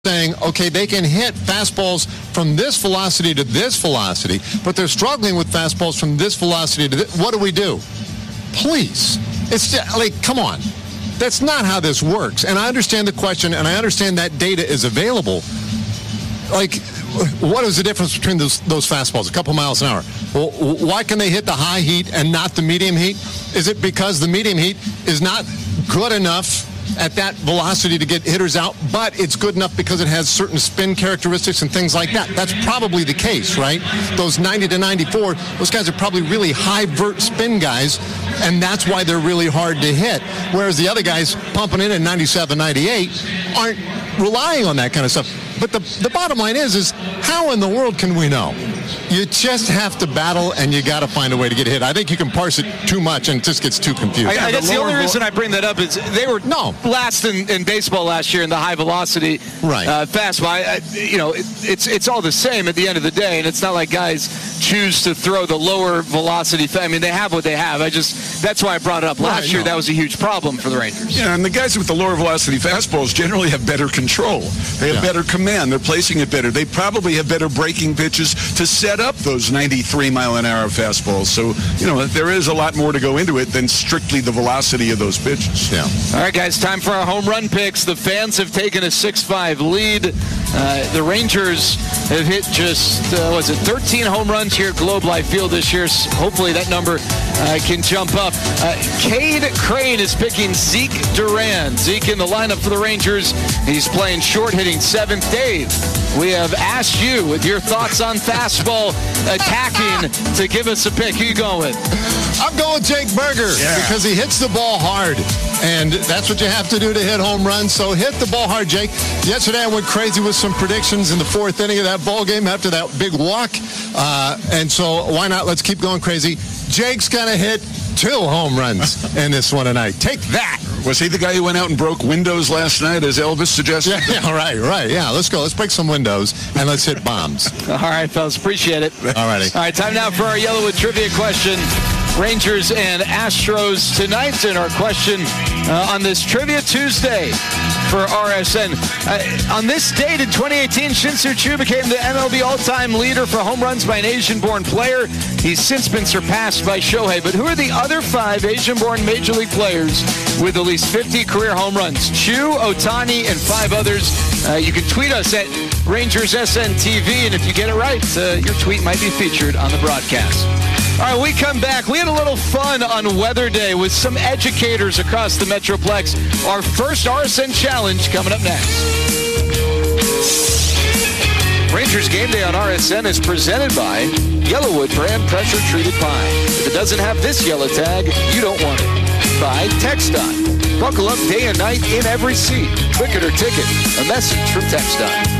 saying, okay, they can hit fastballs from this velocity to this velocity, but they're struggling with fastballs from this velocity to this. What do we do? Please. It's just, like, come on. That's not how this works. And I understand the question, and I understand that data is available. Like, what is the difference between those fastballs? A couple miles an hour. Well, why can they hit the high heat and not the medium heat? Is it because the medium heat is not good enough at that velocity to get hitters out, but it's good enough because it has certain spin characteristics and things like that? That's probably the case, right? Those 90 to 94, those guys are probably really high vert spin guys, and that's why they're really hard to hit. Whereas the other guys pumping in at 97, 98 aren't relying on that kind of stuff. But the bottom line is how in the world can we know? You just have to battle, and you got to find a way to get hit. I think you can parse it too much, and it just gets too confused. I guess the only reason I bring that up is they were last in baseball last year in the high velocity fastball. It's all the same at the end of the day, and it's not like guys choose to throw the lower velocity. I mean, they have what they have. That's why I brought it up last year. That was a huge problem for the Rangers. Yeah, and the guys with the lower velocity fastballs generally have better control. They have better command. They're placing it better. They probably have better breaking pitches to set up those 93-mile-an-hour fastballs. So, there is a lot more to go into it than strictly the velocity of those pitches. Yeah. All right, guys, time for our home run picks. The fans have taken a 6-5 lead. The Rangers have hit just, 13 home runs here at Globe Life Field this year. So hopefully that number can jump up. Cade Crane is picking Zeke Duran. Zeke in the lineup for the Rangers. He's playing short, hitting seventh. Dave, we have asked you with your thoughts on fastball attacking to give us a pick. Who you going with? I'm going Jake Berger because he hits the ball hard, and that's what you have to do to hit home runs. So hit the ball hard, Jake. Yesterday I went crazy with some predictions in the fourth inning of that ball game after that big walk, and so why not? Let's keep going crazy. Jake's going to hit 2 home runs in this one tonight. Take that. Was he the guy who went out and broke windows last night, as Elvis suggested? Yeah, right. Yeah, let's go. Let's break some windows, and let's hit bombs. All right, fellas. Appreciate it. All righty. All right, time now for our Yellowwood trivia question. Rangers and Astros tonight, and our question on this Trivia Tuesday for RSN. On this date in 2018, Shin-Soo Choo became the MLB all-time leader for home runs by an Asian-born player. He's since been surpassed by Shohei. But who are the other 5 Asian-born Major League players with at least 50 career home runs? Choo, Ohtani, and 5 others. You can tweet us at RangersSNTV, and if you get it right, your tweet might be featured on the broadcast. All right, we come back. We had a little fun on Weather Day with some educators across the Metroplex. Our first RSN challenge coming up next. Rangers Game Day on RSN is presented by Yellowwood brand pressure-treated pine. If it doesn't have this yellow tag, you don't want it. By TxDOT. Buckle up day and night in every seat. Click it or ticket. A message from TxDOT.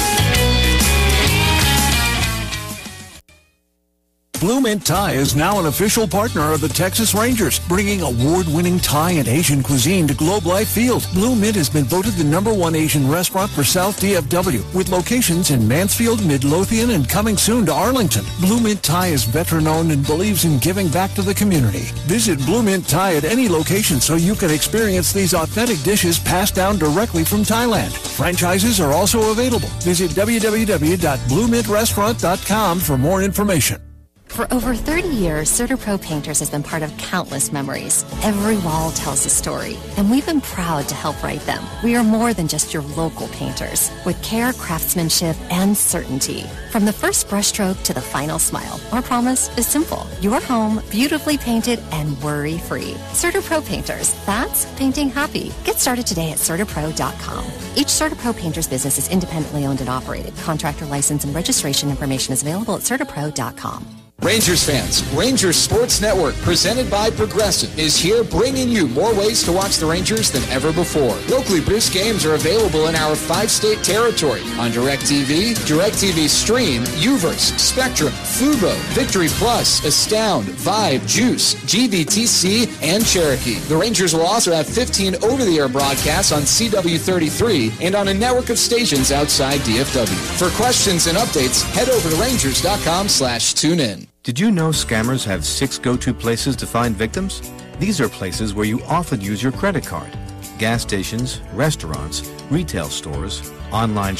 Blue Mint Thai is now an official partner of the Texas Rangers, bringing award-winning Thai and Asian cuisine to Globe Life Field. Blue Mint has been voted the #1 Asian restaurant for South DFW, with locations in Mansfield, Midlothian, and coming soon to Arlington. Blue Mint Thai is veteran-owned and believes in giving back to the community. Visit Blue Mint Thai at any location so you can experience these authentic dishes passed down directly from Thailand. Franchises are also available. Visit www.bluemintrestaurant.com for more information. For over 30 years, CertaPro Painters has been part of countless memories. Every wall tells a story, and we've been proud to help write them. We are more than just your local painters, with care, craftsmanship, and certainty. From the first brushstroke to the final smile, our promise is simple. Your home, beautifully painted and worry-free. CertaPro Painters, that's painting happy. Get started today at CertaPro.com. Each CertaPro Painters business is independently owned and operated. Contractor license and registration information is available at CertaPro.com. Rangers fans, Rangers Sports Network, presented by Progressive, is here bringing you more ways to watch the Rangers than ever before. Locally produced games are available in our 5-state territory on DirecTV, DirecTV Stream, Uverse, Spectrum, Fubo, Victory Plus, Astound, Vibe, Juice, GVTC, and Cherokee. The Rangers will also have 15 over-the-air broadcasts on CW33 and on a network of stations outside DFW. For questions and updates, head over to Rangers.com/tune-in. Did you know scammers have 6 go-to places to find victims? These are places where you often use your credit card. gas stations, restaurants, retail stores, online